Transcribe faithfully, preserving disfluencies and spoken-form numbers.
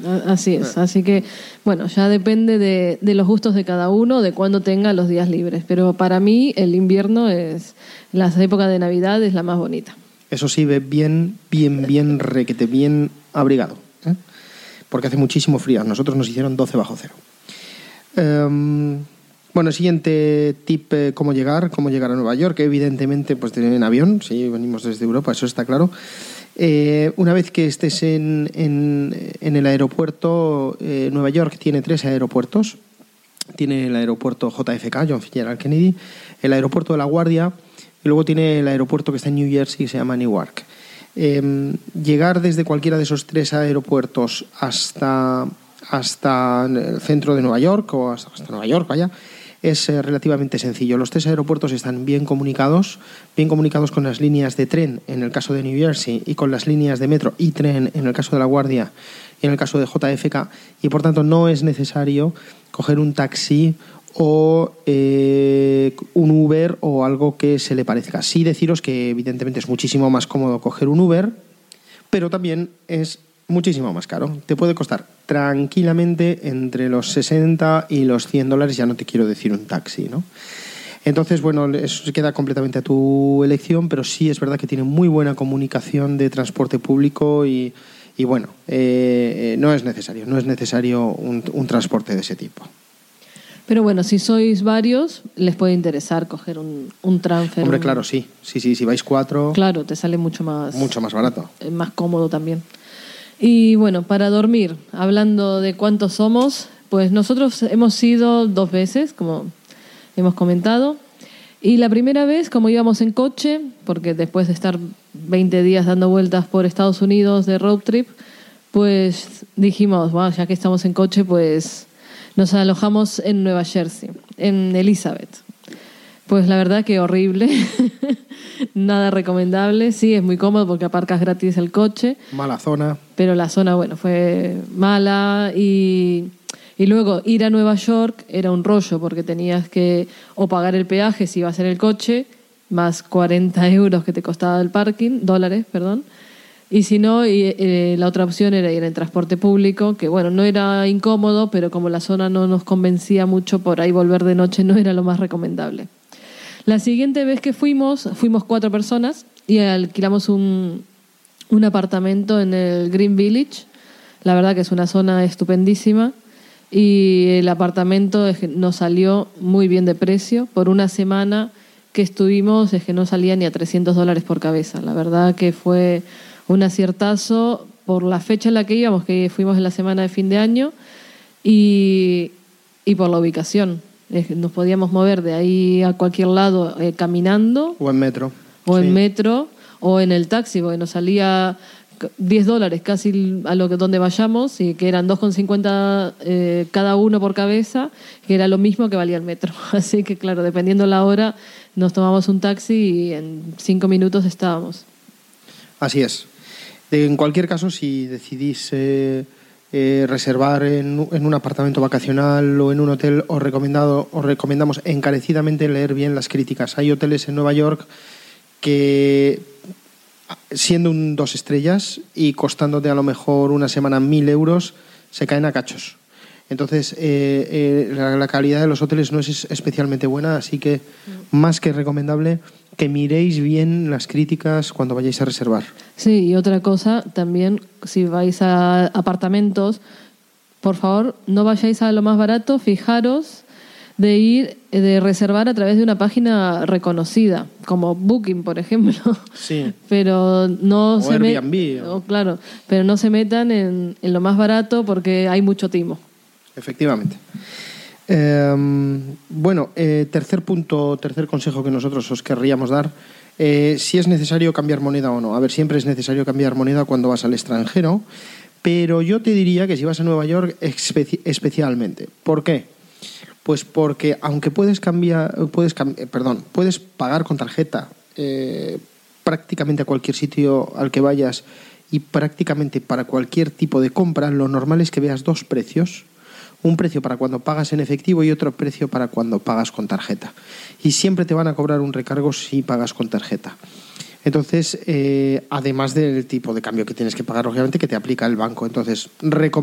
Así es, así que bueno, ya depende de, de los gustos de cada uno, de cuándo tenga los días libres, pero para mí el invierno es, la época de Navidad es la más bonita. Eso sí, ve bien, bien, bien requete, bien abrigado, ¿eh? Porque hace muchísimo frío, nosotros nos hicieron doce bajo cero. Um, bueno, siguiente tip, eh, cómo llegar, cómo llegar a Nueva York, evidentemente pues en avión, sí, venimos desde Europa, eso está claro. Eh, una vez que estés en, en, en el aeropuerto, eh, Nueva York tiene tres aeropuertos. Tiene el aeropuerto J F K, John Fitzgerald Kennedy, el aeropuerto de La Guardia y luego tiene el aeropuerto que está en New Jersey y se llama Newark. Eh, llegar desde cualquiera de esos tres aeropuertos hasta, hasta el centro de Nueva York o hasta, hasta Nueva York, vaya, es eh, relativamente sencillo. Los tres aeropuertos están bien comunicados, bien comunicados con las líneas de tren en el caso de New Jersey y con las líneas de metro y tren en el caso de La Guardia y en el caso de J F K, y por tanto no es necesario coger un taxi o eh, un Uber o algo que se le parezca. Sí deciros que evidentemente es muchísimo más cómodo coger un Uber, pero también es muchísimo más caro. Te puede costar tranquilamente entre los sesenta y los cien dólares, ya no te quiero decir un taxi, ¿no? Entonces, bueno, eso queda completamente a tu elección, pero sí es verdad que tiene muy buena comunicación de transporte público y, y bueno, eh, no es necesario, no es necesario un, un transporte de ese tipo. Pero bueno, si sois varios, les puede interesar coger un, un transfer. Hombre, un... claro, sí. Sí, sí, si vais cuatro... Claro, te sale mucho más... Mucho más barato. Más cómodo también. Y bueno, para dormir, hablando de cuántos somos, pues nosotros hemos ido dos veces, como hemos comentado. Y la primera vez, como íbamos en coche, porque después de estar veinte días dando vueltas por Estados Unidos de road trip, pues dijimos, bueno, ya que estamos en coche, pues nos alojamos en Nueva Jersey, en Elizabeth. Pues la verdad que horrible, nada recomendable. Sí, es muy cómodo porque aparcas gratis el coche. Mala zona. Pero la zona, bueno, fue mala y, y luego ir a Nueva York era un rollo porque tenías que o pagar el peaje si ibas en el coche, más cuarenta euros que te costaba el parking, dólares, perdón. Y si no, y, eh, la otra opción era ir en transporte público, que bueno, no era incómodo, pero como la zona no nos convencía mucho, por ahí volver de noche no era lo más recomendable. La siguiente vez que fuimos, fuimos cuatro personas y alquilamos un, un apartamento en el Green Village. La verdad que es una zona estupendísima y el apartamento es que nos salió muy bien de precio. Por una semana que estuvimos es que no salía ni a trescientos dólares por cabeza. La verdad que fue un aciertazo por la fecha en la que íbamos, que fuimos en la semana de fin de año, y, y por la ubicación. Nos podíamos mover de ahí a cualquier lado eh, caminando. O en metro. O sí. en metro, o en el taxi, porque nos salía diez dólares casi a lo que donde vayamos, y que eran dos con cincuenta eh, cada uno por cabeza, que era lo mismo que valía el metro. Así que, claro, dependiendo la hora, nos tomamos un taxi y en cinco minutos estábamos. Así es. En cualquier caso, si decidís... Eh... Eh, reservar en, en un apartamento vacacional o en un hotel, os, recomendado, os recomendamos encarecidamente leer bien las críticas. Hay hoteles en Nueva York que, siendo un dos estrellas y costándote a lo mejor una semana mil euros, se caen a cachos. Entonces, eh, eh, la, la calidad de los hoteles no es especialmente buena, así que más que recomendable que miréis bien las críticas cuando vayáis a reservar. Sí, y otra cosa, también, si vais a apartamentos, por favor, no vayáis a lo más barato, fijaros de ir, de reservar a través de una página reconocida, como Booking, por ejemplo. Sí. Pero no o se Airbnb. Met... o... Claro, pero no se metan en, en lo más barato porque hay mucho timo. Efectivamente. Eh, bueno, eh, tercer punto, tercer consejo que nosotros os querríamos dar, eh, si es necesario cambiar moneda o no. A ver, siempre es necesario cambiar moneda cuando vas al extranjero, pero yo te diría que si vas a Nueva York espe- especialmente. ¿Por qué? Pues porque aunque puedes cambiar, puedes, perdón, puedes pagar con tarjeta eh, prácticamente a cualquier sitio al que vayas y prácticamente para cualquier tipo de compra, lo normal es que veas dos precios. Un precio para cuando pagas en efectivo y otro precio para cuando pagas con tarjeta. Y siempre te van a cobrar un recargo si pagas con tarjeta. Entonces, eh, además del tipo de cambio que tienes que pagar, obviamente, que te aplica el banco. Entonces, recomiendo